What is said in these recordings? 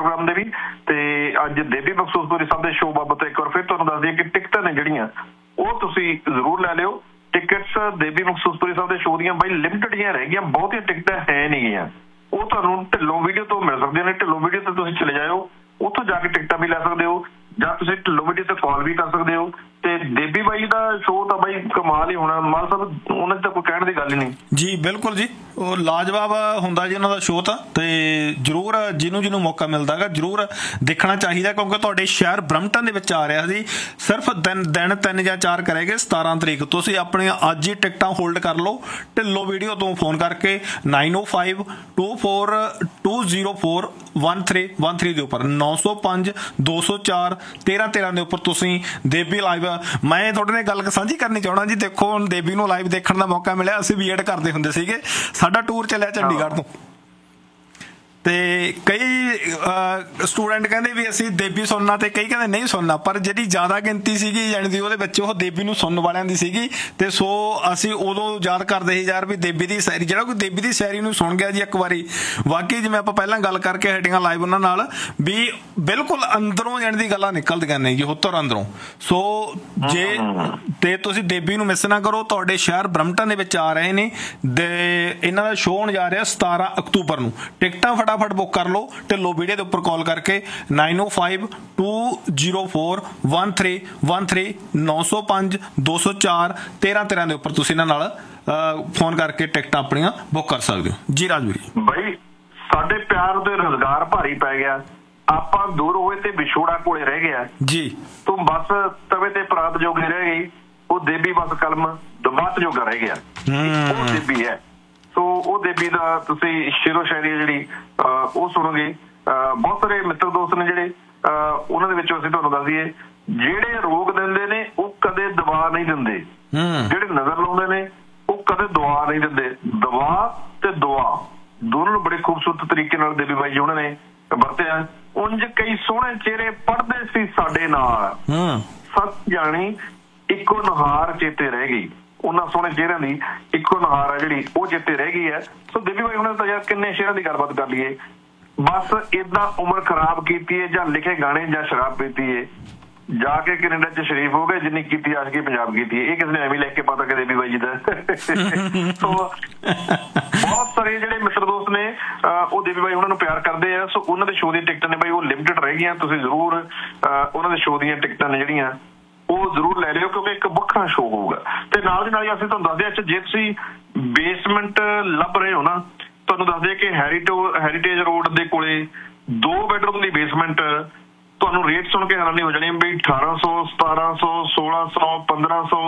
Programme दे भी ते अज देवी मखसूसपुरी साहब के शो बाबत एक बार फिर तुहानूं दस दईए कि टिकटां ने जिहड़ियां वो तुसीं जरूर लै लिओ। टिकट्स देवी मखसूसपुरी साहब के शो दियां बई लिमिटेड जिहियां रह गईयां, बहुतियां टिकटां है नहीं गईयां। वो तुहानूं ढिल्लों वीडियो तो मिल सकदियां ने। ढिल्लों वीडियो ते तुसीं चले जाओ, उत्थों जाके टिकटां भी लै सकदे हो, जां तुसीं ढिल्लों वीडियो ते कॉल भी कर सकदे हो। ते देवी बाई दा शो तो बई कमाल ही होना, माल साहब उन्हें तो कोई कहण दी गल ही नहीं जी। बिल्कुल जी, वो लाजवाब हुंदा जी उन्हां दा शो तां, ते जरूर जिन्हों मौका मिलदा है जरूर देखना चाहिए, क्योंकि तुहाडे शहर ब्रम्पटन दे विच आ रहा जी। सिर्फ दिन 3 या 4 करेगे 17 तरीक। तुसीं अपने अज ही टिकटां होल्ड कर लो ढिल्लों वीडियो तो फोन करके 905242041313 के उपर 905 204 1313 के उपर तुसीं देवी लाइव। मैं थोड़े ने गल साझी करनी चाहना जी। देखो हुण देवी नूं लाइव देखण दा मौका मिलिया, असीं भी एड करदे हुंदे सीगे। साडा टूर चलिया चंडीगढ़ तो, ते कई स्टूडेंट कहते भी असीं देवी सुनना, ते कई कहते नहीं सुनना, पर जिहड़ी ज़्यादा गिनती सीगी जानी दी उहदे विच ओह देवी नूं सुनन वालियां दी सीगी। ते सो असीं उदों याद करदे ही यार भी देवी दी शायरी, जिहड़ा कोई देवी दी शायरी नूं सुन गया जी एक वारी, वाकई जिवें आपां पहिलां गल करके हटियां लाइव उन्हां नाल भी बिल्कुल अंदरों जानी दी गल्लां निकलदियां ने जी, हुत्तर अंदरों। सो जे ते तुसीं देवी नूं मिस ना करो। तुहाडे शहर ब्रम्पटन दे विच आ रहे ने, इन्हां दा शो होण जा रिहा 17 अक्तूबर नूं। टिकटां फटाफट बुक कर लो ढिल्लों वीडियो के उपर कॉल करके 9052041313 905 204 1313 के उपर तुसीं इन्हां नाल फोन करके टिकटां अपनियां बुक कर सकते हो जी। राजवीर बई साडे प्यार दे रोजगार भारी पै गया, आपां दूर होए ते विछोड़ा कोले रह गया जी। तुम बस तवे ते परात जोगी रह गई, वो देवी बस कलम दबात जोगा रह गया। वो देवी है। सो वो देवी का तुसीं शेरो शायरी जिहड़ी वो सुनोगे। बहुत सारे मित्र दोस्त ने जिहड़े उन्हां दे विचों असीं तुहानूं दस दईए, जिहड़े रोक दिंदे ने वो कदे दवा नहीं दिंदे, जिहड़े नज़र लाउंदे ने वो कदे दुआ नहीं दिंदे। दवा ते दुआ दोनों नूं बड़े खूबसूरत तरीके नाल देवी बाई जी उन्हां ने वरतिया। उंज कई सोहणे चेहरे पढ़दे सी साडे नाल, सच जानी इको नहार चेते रह गई। उन्हां सोहणे चेहरिਆਂ ਦੀ ਇੱਕੋ ਨਹਾਰ ਹੈ ਜਿਹੜੀ ਉਹ ਚੇਤੇ ਰਹਿ ਗਈ ਹੈ। ਸੋ ਦੇਵੀ ਬਾਈ ਹੁਣੇ ਤਾਂ ਯਾਰ ਕਿੰਨੇ ਸ਼ੇਰਾਂ ਦੀ ਗੱਲਬਾਤ ਕਰ ਲਈਏ। ਬਸ ਇਦਾਂ ਉਮਰ ਖਰਾਬ ਕੀਤੀ ਹੈ, ਜਾਂ ਲਿਖੇ ਗਾਣੇ ਜਾਂ ਸ਼ਰਾਬ ਪੀਤੀ ਹੈ, ਜਾ ਕੇ ਕੈਨੇਡਾ ਚ ਸ਼ਰੀਫ ਹੋ ਗਏ ਜਿੰਨੀ ਕੀਤੀ ਆਸ਼ਕੀ ਪੰਜਾਬ ਕੀਤੀ ਹੈ। ਇਹ ਕਿਸੇ ਨੇ ਐਵੇਂ ਲਿਖ ਕੇ ਪਤਾ ਕਿ ਦੇਵੀ ਬਾਈ ਜੀ ਦਾ। ਸੋ ਬਹੁਤ ਸਾਰੇ ਜਿਹੜੇ ਮਿੱਤਰ ਦੋਸਤ ਨੇ ਉਹ ਦੇਵੀ ਬਾਈ ਉਹਨਾਂ ਨੂੰ ਪਿਆਰ ਕਰਦੇ ਆ। ਸੋ ਉਹਨਾਂ ਦੇ ਸ਼ੋਅ ਦੀਆਂ ਟਿਕਟਾਂ ਨੇ ਬਾਈ ਉਹ ਲਿਮਟਿਡ ਰਹਿ ਗਈਆਂ। ਤੁਸੀਂ ਜ਼ਰੂਰ ਉਹਨਾਂ ਦੇ ਸ਼ੋਅ ਦੀਆਂ ਟਿਕਟਾਂ ਨੇ ਜਿਹੜੀਆਂ ਉਹ ਜ਼ਰੂਰ ਲੈ ਲਿਓ, ਕਿਉਂਕਿ ਇੱਕ ਵੱਖਰਾ ਸ਼ੋਅ ਹੋਊਗਾ। ਤੇ ਨਾਲ ਦੀ ਨਾਲ ਹੀ ਅਸੀਂ ਤੁਹਾਨੂੰ ਦੱਸਦੇ ਹਾਂ, ਜੇ ਤੁਸੀਂ ਬੇਸਮੈਂਟ ਲੱਭ ਰਹੇ ਹੋ ਨਾ, ਤੁਹਾਨੂੰ ਦੱਸਦੇ ਕਿ ਹੈਰੀਟੇਜ ਰੋਡ ਦੇ ਕੋਲੇ 2 ਬੈਡਰੂਮ ਦੀ ਬੇਸਮੈਂਟ, ਤੁਹਾਨੂੰ ਰੇਟ ਸੁਣ ਕੇ ਹੈਰਾਨੀ ਹੋ ਜਾਣੀ ਬਈ 1800 1700 1600 1500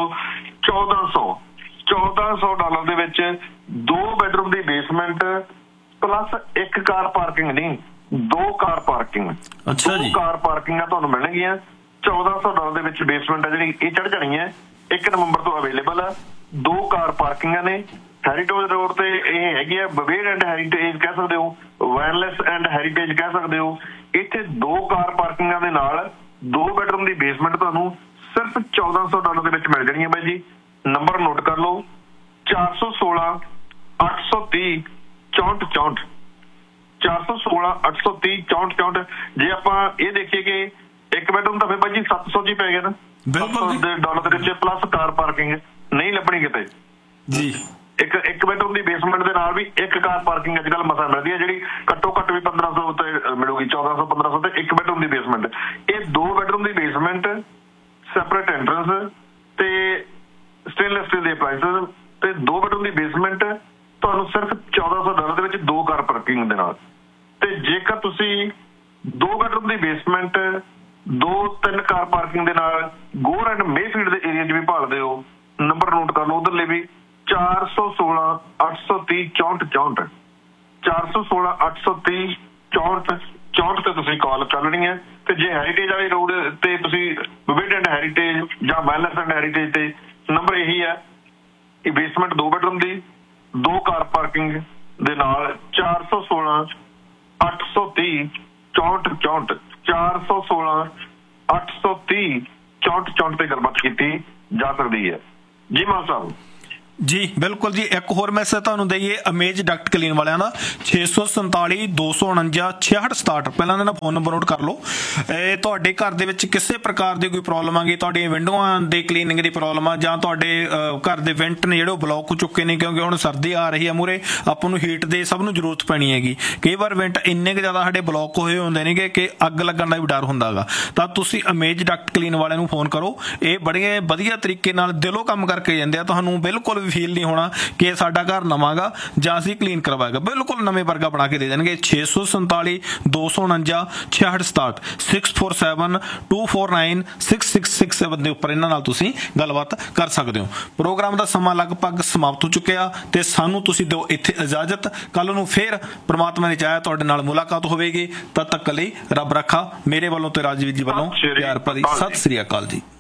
1400 ਡਾਲਰ ਦੇ ਵਿੱਚ 2 ਬੈਡਰੂਮ ਦੀ ਬੇਸਮੈਂਟ ਪਲੱਸ 1 ਕਾਰ ਪਾਰਕਿੰਗ ਨਹੀਂ, 2 ਕਾਰ ਪਾਰਕਿੰਗ। ਅੱਛਾ ਜੀ, 2 ਕਾਰ ਪਾਰਕਿੰਗਾਂ ਤੁਹਾਨੂੰ ਮਿਲਣਗੀਆਂ। 1400 ਡਾਲਰ ਦੇ ਵਿੱਚ ਬੇਸਮੈਂਟ ਹੈ ਜਿਹੜੀ ਇਹ ਚੜ ਜਾਣੀ ਹੈ। 1 ਨਵੰਬਰ ਤੋਂ ਅਵੇਲੇਬਲ ਆ। 2 ਕਾਰ ਪਾਰਕਿੰਗਾਂ ਨੇ ਹੈਰੀਟੇਜ ਰੋਡ ਤੇ। ਇਹ ਹੈਗੀ ਆ ਬਵੇਰ ਐਂਡ ਹੈਰੀਟੇਜ ਕਹਿ ਸਕਦੇ ਹੋ, ਵੈਨਲੈਸ ਐਂਡ ਹੈਰੀਟੇਜ ਕਹਿ ਸਕਦੇ ਹੋ। ਇੱਥੇ 2 ਕਾਰ ਪਾਰਕਿੰਗਾਂ ਦੇ ਨਾਲ 2 ਬੈਡਰੂਮ ਦੀ ਬੇਸਮੈਂਟ ਤੁਹਾਨੂੰ ਸਿਰਫ 1400 ਡਾਲਰ ਦੇ ਵਿੱਚ ਮਿਲ ਜਾਣੀ ਹੈ ਬਾਈ ਜੀ। ਨੰਬਰ ਨੋਟ ਕਰ ਲਓ 416 830 6464 416 830 6464। ਜੇ ਆਪਾਂ ਇਹ ਦੇਖੀਏ ਕਿ 1 ਬੈਡਰੂਮ ਤਾਂ ਫਿਰ ਬਾਈ ਜੀ 700 ਜੀ ਪੈ ਗਿਆ ਨਾ, $700 ਦੇ ਵਿੱਚ ਪਲੱਸ ਕਾਰ ਪਾਰਕਿੰਗ ਨਹੀਂ ਲੱਭਣੀ ਕਿਤੇ ਜੀ। ਇੱਕ ਬੈਡਰੂਮ ਦੀ ਬੇਸਮੈਂਟ ਦੇ ਨਾਲ ਵੀ 1 ਕਾਰ ਪਾਰਕਿੰਗ ਅੱਜ ਕੱਲ੍ਹ ਮਸਾਂ ਮਿਲਦੀ ਹੈ, ਜਿਹੜੀ ਘੱਟੋ ਘੱਟ ਵੀ 1500 ਤੇ ਮਿਲੂਗੀ। 1400 1500 ਤੇ 1 ਬੈਡਰੂਮ ਦੀ ਬੇਸਮੈਂਟ। ਇਹ 2 ਬੈਡਰੂਮ ਦੀ ਬੇਸਮੈਂਟ, ਸੈਪਰੇਟ ਐਂਟਰੈਂਸ ਤੇ ਸਟੇਨਲੈਸ ਸਟੀਲ ਦੇ ਅਪਲਾਈਐਂਸਸ, ਤੇ 2 ਬੈਡਰੂਮ ਦੀ ਬੇਸਮੈਂਟ ਤੁਹਾਨੂੰ ਸਿਰਫ 1400 ਡਾਲਰ ਦੇ ਵਿੱਚ 2 ਕਾਰ ਪਾਰਕਿੰਗ ਦੇ ਨਾਲ। ਤੇ ਜੇਕਰ ਤੁਸੀਂ 2 ਬੈਡਰੂਮ ਦੀ ਬੇਸਮੈਂਟ 2-3 ਕਾਰ ਪਾਰਕਿੰਗ ਦੇ ਨਾਲ ਗੋਰ ਐਂਡ ਮੇਫੀਲਡ ਦੇ ਏਰੀਆ 'ਚ ਵੀ ਭਾਲਦੇ ਹੋ, ਨੰਬਰ ਨੋਟ ਕਰ ਲਓ ਉਧਰਲੇ ਵੀ 416 830 6464 416 830 6464 ਤੇ ਤੁਸੀਂ ਕਾਲ ਕਰ ਲੈਣੀ ਹੈ। ਤੇ ਜੇ ਹੈਰੀਟੇਜ ਵਾਲੇ ਰੋਡ ਤੇ ਤੁਸੀਂ ਵਿਵਿਡ ਐਂਡ ਹੈਰੀਟੇਜ ਜਾਂ ਵੈਲਨੈਸ ਐਂਡ ਹੈਰੀਟੇਜ ਤੇ ਨੰਬਰ ਇਹੀ ਹੈ ਕਿ ਬੇਸਮੈਂਟ 2 ਬੈਡਰੂਮ ਦੀ 2 ਕਾਰ ਪਾਰਕਿੰਗ ਦੇ ਨਾਲ 416 830 6464 416 830 6464 ਤੇ ਗੱਲਬਾਤ ਕੀਤੀ ਜਾ ਸਕਦੀ ਹੈ ਜੀ। ਮਾਨ ਸਾਹਿਬ ਜੀ ਬਿਲਕੁਲ ਜੀ। ਇੱਕ ਹੋਰ ਮੈਸੇਜ ਤੁਹਾਨੂੰ ਦਈਏ ਅਮੇਜ ਡਕਟ ਕਲੀਨ ਵਾਲਿਆਂ ਦਾ 647 249 6667। ਪਹਿਲਾਂ ਇਹਨਾਂ ਦਾ ਫੋਨ ਨੰਬਰ ਨੋਟ ਕਰ ਲਓ। ਇਹ ਤੁਹਾਡੇ ਘਰ ਦੇ ਵਿੱਚ ਕਿਸੇ ਪ੍ਰਕਾਰ ਦੀ ਕੋਈ ਪ੍ਰੋਬਲਮ ਆ ਗਈ, ਤੁਹਾਡੀਆਂ ਵਿੰਡੋਆਂ ਦੇ ਕਲੀਨਿੰਗ ਦੀ ਪ੍ਰੋਬਲਮ ਆ, ਜਾਂ ਤੁਹਾਡੇ ਘਰ ਦੇ ਵੈਂਟ ਨੇ ਜਿਹੜੇ ਉਹ ਬਲੌਕ ਹੋ ਚੁੱਕੇ ਨੇ, ਕਿਉਂਕਿ ਹੁਣ ਸਰਦੀ ਆ ਰਹੀ ਆ ਮੂਹਰੇ, ਆਪਾਂ ਨੂੰ ਹੀਟ ਦੇ ਸਭ ਨੂੰ ਜ਼ਰੂਰਤ ਪੈਣੀ ਹੈਗੀ। ਕਈ ਵਾਰ ਵੈਂਟ ਇੰਨੇ ਕੁ ਜ਼ਿਆਦਾ ਸਾਡੇ ਬਲੌਕ ਹੋਏ ਹੁੰਦੇ ਨੇਗੇ ਕਿ ਅੱਗ ਲੱਗਣ ਦਾ ਵੀ ਡਰ ਹੁੰਦਾ ਗਾ, ਤਾਂ ਤੁਸੀਂ ਅਮੇਜ ਡਕਟ ਕਲੀਨ ਵਾਲਿਆਂ ਨੂੰ ਫੋਨ ਕਰੋ। ਇਹ ਬੜੇ ਵਧੀਆ ਤਰੀਕੇ ਨਾਲ ਦਿਲੋਂ ਕੰਮ ਕਰਕੇ ਜਾਂਦੇ ਆ। ਤੁਹਾਨੂੰ ਬਿਲਕੁਲ ਵੀ ਫੀਲ ਨਹੀਂ ਹੋਣਾ ਕਿ ਸਾਡਾ ਘਰ ਨਵਾਂ ਗਾ ਜਾਂ ਅਸੀਂ ਕਲੀਨ ਕਰਵਾਏਗਾ, ਬਿਲਕੁਲ ਨਵੇਂ ਵਰਗਾ ਬਣਾ ਕੇ ਦੇ ਦੇਣਗੇ। 647 249 6667 647 249 6667 ਦੇ ਉੱਪਰ ਇਹਨਾਂ ਨਾਲ ਤੁਸੀਂ ਗੱਲਬਾਤ ਕਰ ਸਕਦੇ ਹੋ। ਪ੍ਰੋਗਰਾਮ ਦਾ ਸਮਾਂ ਲਗਭਗ ਸਮਾਪਤ ਹੋ ਚੁੱਕਿਆ ਤੇ ਸਾਨੂੰ ਤੁਸੀਂ ਦਿਓ ਇੱਥੇ ਇਜਾਜ਼ਤ। ਕੱਲ ਨੂੰ ਫੇਰ ਪ੍ਰਮਾਤਮਾ ਨੇ ਚਾਹਿਆ ਤੁਹਾਡੇ ਨਾਲ ਮੁਲਾਕਾਤ ਹੋਵੇਗੀ। ਤਦ ਤੱਕ ਲਈ ਰੱਬ ਰੱਖਾ। ਮੇਰੇ ਵੱਲੋਂ ਤੇ ਰਾਜਵੀਰ ਜੀ ਵੱਲੋਂ ਪਿਆਰ ਭਰੀ ਸਤਿ ਸ੍ਰੀ ਅਕਾਲ ਜੀ।